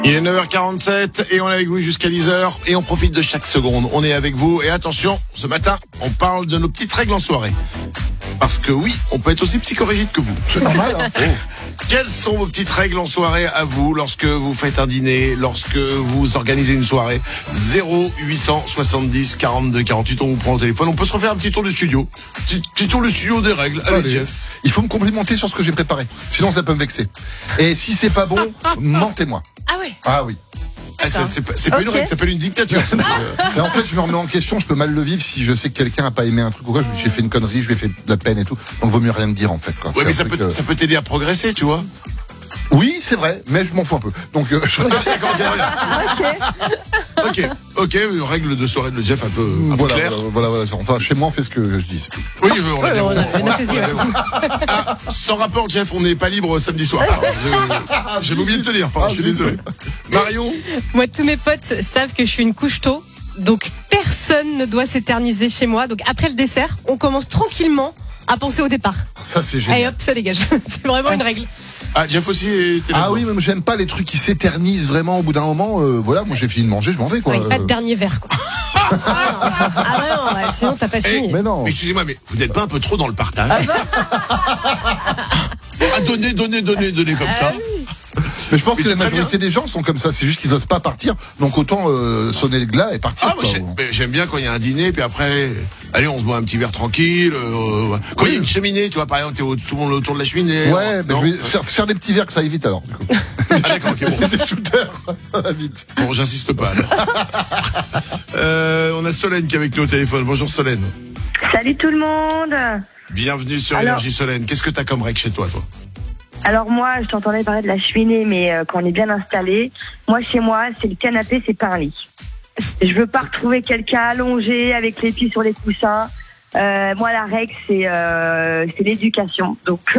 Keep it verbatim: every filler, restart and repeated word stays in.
Il est neuf heures quarante-sept et on est avec vous jusqu'à dix heures et on profite de chaque seconde. On est avec vous et attention, ce matin, on parle de nos petites règles en soirée. Parce que oui, on peut être aussi psychorigide que vous. C'est normal, hein. Oh. Quelles sont vos petites règles en soirée à vous lorsque vous faites un dîner, lorsque vous organisez une soirée? Zéro huit cent soixante-dix quarante-deux quarante-huit, on vous prend au téléphone. On peut se refaire un petit tour du studio. Petit, petit tour du studio des règles. Allez, Allez. Jeff. Il faut me complimenter sur ce que j'ai préparé. Sinon, ça peut me vexer. Et si c'est pas bon, mentez-moi. Ah ouais. Ah oui. Ah, c'est, c'est pas, c'est pas Ok. une règle, ça s'appelle une dictature. Ça, c'est- Mais en fait, je me remets en question, je peux mal le vivre si je sais que quelqu'un a pas aimé un truc ou quoi. J'ai fait une connerie, je lui ai fait de la peine et tout. Donc, vaut mieux rien me dire, en fait, quoi. Ouais, C'est mais un ça truc, peut, euh, ça peut t'aider à progresser, tu vois. Oui, c'est vrai, mais je m'en fous un peu. Donc, euh, je... D'accord, ok, regarde. ok, ok, une règle de soirée de Jeff un peu, un peu voilà, claire. voilà, voilà, voilà. Enfin, chez moi, on fait ce que je dis, c'est tout. Oui, on a Ouais, bien on a- compris. on a saisi, ouais. Ah, sans rapport, Jeff, on n'est pas libre samedi soir. Alors, je- J'ai oublié de te dire, pardon, Ah, je suis oui, désolé. Marion, Moi, tous mes potes savent que je suis une couche tôt, donc personne ne doit s'éterniser chez moi. Donc après le dessert, on commence tranquillement à penser au départ. Ça, c'est Et génial. hop, ça dégage. C'est vraiment une règle. ah, Jeff aussi était Ah oui, mais j'aime pas les trucs qui s'éternisent vraiment au bout d'un moment. Euh, voilà, moi j'ai fini de manger, je m'en vais, quoi. Ouais, pas de Euh, dernier verre, quoi. Ah ouais, non, ouais, sinon t'as pas fini. Mais non. Mais excusez-moi, mais vous n'êtes pas un peu trop dans le partage? Ah, donnez, donnez, donnez, donnez comme ça. Mais je pense Mais que la très majorité des gens sont comme ça. C'est juste qu'ils osent pas partir. Donc autant euh, sonner le glas et partir. Ah, moi, quoi. j'ai- mais j'aime bien quand il y a un dîner, puis après, allez, on se boit un petit verre tranquille. euh, quand il y a une cheminée, tu vois, par exemple, t'es au- tout le monde autour de la cheminée. Ouais, mais Non je vais faire, faire des petits verres que ça aille vite alors. Du coup. Ah, d'accord, ok, bon. Des shooters, ça va vite. Bon, j'insiste pas. alors. euh, on a Solène qui est avec nous au téléphone. Bonjour Solène. Salut tout le monde. Bienvenue sur Alors- Énergie Solène. Qu'est-ce que t'as comme règle chez toi, toi? Alors moi, je t'entendais parler de la cheminée, mais euh, quand on est bien installé, moi chez moi, c'est le canapé, c'est pas un lit. Je veux pas retrouver quelqu'un allongé avec les pieds sur les coussins. Euh, moi, la règle, c'est euh, c'est l'éducation. Donc